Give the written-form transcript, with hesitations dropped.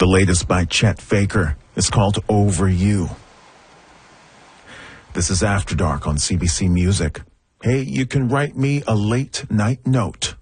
latest by Chet Faker. It's called Over You. This is After Dark on CBC Music. Hey, you can write me a late night note.